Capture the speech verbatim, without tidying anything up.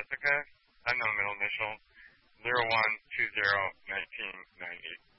Jessica, unknown middle initial, zero one two zero nineteen ninety.